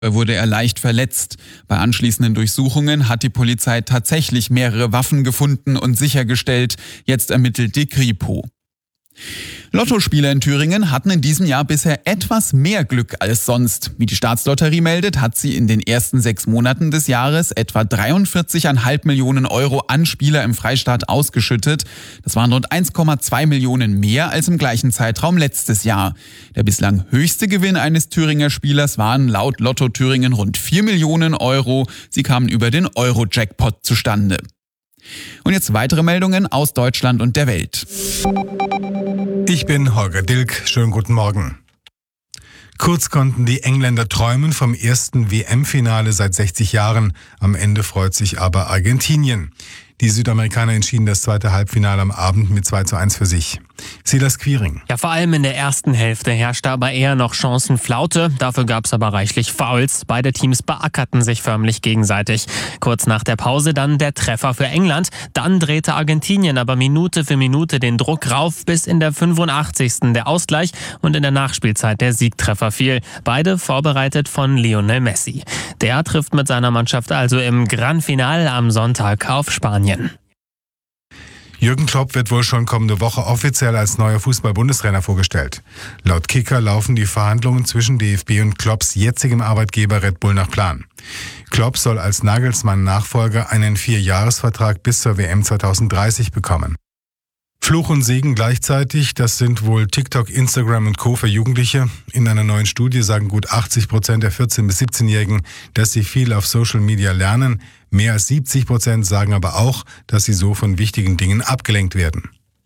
wurde er leicht verletzt. Bei anschließenden Durchsuchungen hat die Polizei tatsächlich mehrere Waffen gefunden und sichergestellt. Jetzt ermittelt die Kripo. Lottospieler in Thüringen hatten in diesem Jahr bisher etwas mehr Glück als sonst. Wie die Staatslotterie meldet, hat sie in den ersten 6 Monaten des Jahres etwa 43,5 Millionen Euro an Spieler im Freistaat ausgeschüttet. Das waren rund 1,2 Millionen mehr als im gleichen Zeitraum letztes Jahr. Der bislang höchste Gewinn eines Thüringer Spielers waren laut Lotto Thüringen rund 4 Millionen Euro. Sie kamen über den Euro-Jackpot zustande. Und jetzt weitere Meldungen aus Deutschland und der Welt. Ich bin Holger Dilk. Schönen guten Morgen. Kurz konnten die Engländer träumen vom ersten WM-Finale seit 60 Jahren. Am Ende freut sich aber Argentinien. Die Südamerikaner entschieden das zweite Halbfinale am Abend mit 2:1 für sich. Silas Quiring. Ja, vor allem in der ersten Hälfte herrschte aber eher noch Chancenflaute. Dafür gab es aber reichlich Fouls. Beide Teams beackerten sich förmlich gegenseitig. Kurz nach der Pause dann der Treffer für England. Dann drehte Argentinien aber Minute für Minute den Druck rauf, bis in der 85. der Ausgleich und in der Nachspielzeit der Siegtreffer fiel. Beide vorbereitet von Lionel Messi. Der trifft mit seiner Mannschaft also im Gran Final am Sonntag auf Spanien. Jürgen Klopp wird wohl schon kommende Woche offiziell als neuer Fußball-Bundestrainer vorgestellt. Laut Kicker laufen die Verhandlungen zwischen DFB und Klopps jetzigem Arbeitgeber Red Bull nach Plan. Klopp soll als Nagelsmann-Nachfolger einen 4-Jahres-Vertrag bis zur WM 2030 bekommen. Fluch und Segen gleichzeitig, das sind wohl TikTok, Instagram und Co. für Jugendliche. In einer neuen Studie sagen gut 80% der 14- bis 17-Jährigen, dass sie viel auf Social Media lernen. Mehr als 70% sagen aber auch, dass sie so von wichtigen Dingen abgelenkt werden.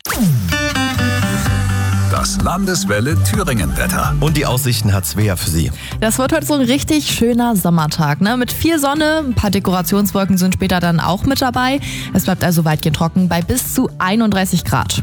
Das Landeswelle Thüringen-Wetter. Und die Aussichten hat Svea für Sie. Das wird heute so ein richtig schöner Sommertag, ne? Mit viel Sonne, ein paar Dekorationswolken sind später dann auch mit dabei. Es bleibt also weitgehend trocken bei bis zu 31 Grad.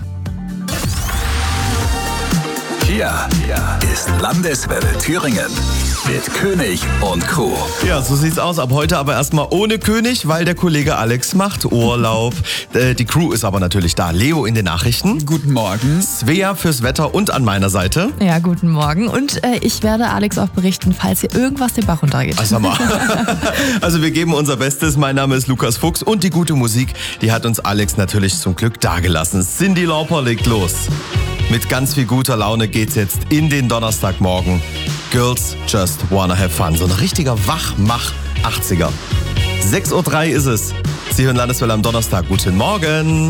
Hier ist Landeswelle Thüringen mit König und Crew. Ja, so sieht's aus. Ab heute aber erstmal ohne König, weil der Kollege Alex macht Urlaub. Die Crew ist aber natürlich da. Leo in den Nachrichten. Guten Morgen. Svea fürs Wetter und an meiner Seite. Ja, guten Morgen. Und ich werde Alex auch berichten, falls hier irgendwas den Bach runtergeht. Also mal. Also wir geben unser Bestes. Mein Name ist Lukas Fuchs und die gute Musik, die hat uns Alex natürlich zum Glück dagelassen. Cyndi Lauper legt los. Mit ganz viel guter Laune geht's jetzt in den Donnerstagmorgen. Girls Just Wanna Have Fun. So ein richtiger Wachmach-80er. 6:03 Uhr ist es. Sie hören Landeswelle am Donnerstag. Guten Morgen.